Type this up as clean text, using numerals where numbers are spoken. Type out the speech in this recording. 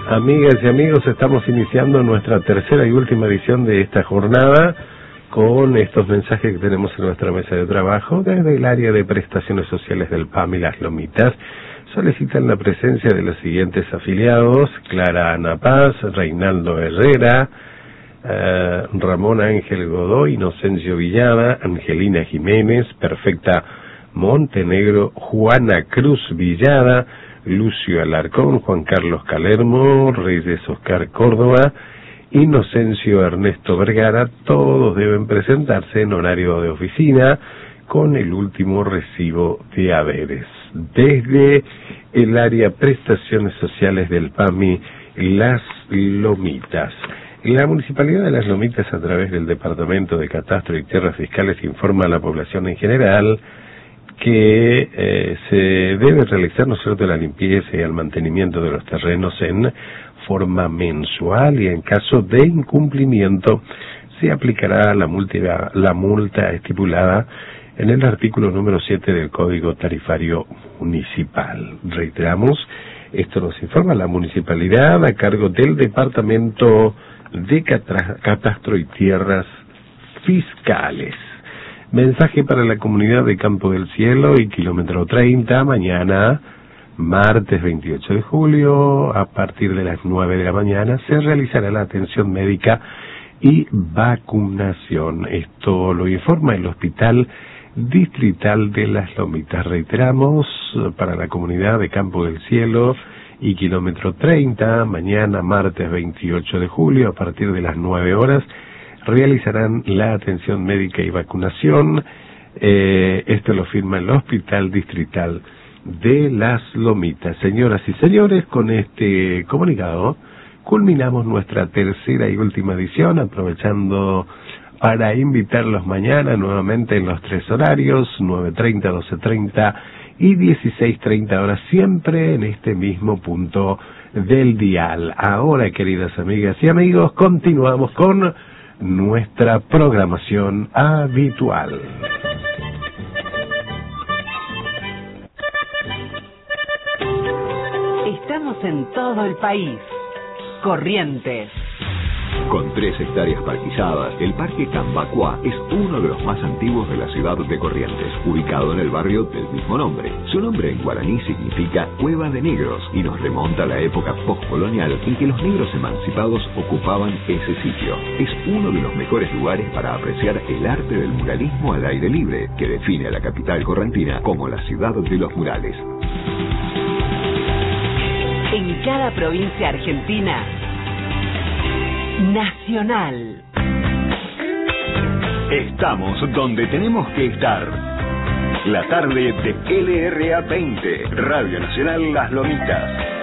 Amigas y amigos, estamos iniciando nuestra tercera y última edición de esta jornada con estos mensajes que tenemos en nuestra mesa de trabajo desde el área de prestaciones sociales del PAM y Las Lomitas. Solicitan la presencia de los siguientes afiliados: Clara Ana Paz, Reinaldo Herrera, Ramón Ángel Godoy, Inocencio Villada, Angelina Jiménez, Perfecta Montenegro, Juana Cruz Villada, Lucio Alarcón, Juan Carlos Calermo, Reyes Oscar Córdoba, Inocencio Ernesto Vergara. Todos deben presentarse en horario de oficina con el último recibo de haberes. Desde el área prestaciones sociales del PAMI Las Lomitas. La Municipalidad de Las Lomitas, a través del Departamento de Catastro y Tierras Fiscales, informa a la población en general que se debe realizar, ¿no es cierto?, la limpieza y el mantenimiento de los terrenos en forma mensual, y en caso de incumplimiento se aplicará la multa estipulada en el artículo número 7 del Código Tarifario Municipal. Reiteramos, esto nos informa la Municipalidad a cargo del Departamento de Catastro y Tierras Fiscales. Mensaje para la comunidad de Campo del Cielo y Kilómetro 30, mañana, martes 28 de julio, a partir de las 9 de la mañana, se realizará la atención médica y vacunación. Esto lo informa el Hospital Distrital de Las Lomitas. Reiteramos, para la comunidad de Campo del Cielo y Kilómetro 30, mañana, martes 28 de julio, a partir de las 9 horas, realizarán la atención médica y vacunación. Esto lo firma el Hospital Distrital de Las Lomitas. Señoras y señores, con este comunicado culminamos nuestra tercera y última edición, aprovechando para invitarlos mañana nuevamente en los tres horarios, 9:30, 12:30 y 16:30 horas, siempre en este mismo punto del dial. Ahora, queridas amigas y amigos, continuamos con nuestra programación habitual. Estamos en todo el país. Corrientes. Con 3 hectáreas parquizadas, el Parque Cambacuá es uno de los más antiguos de la ciudad de Corrientes, ubicado en el barrio del mismo nombre. Su nombre en guaraní significa Cueva de Negros y nos remonta a la época postcolonial en que los negros emancipados ocupaban ese sitio. Es uno de los mejores lugares para apreciar el arte del muralismo al aire libre, que define a la capital correntina como la ciudad de los murales. En cada provincia argentina, nacional. Estamos donde tenemos que estar. La tarde de LRA 20, Radio Nacional Las Lomitas.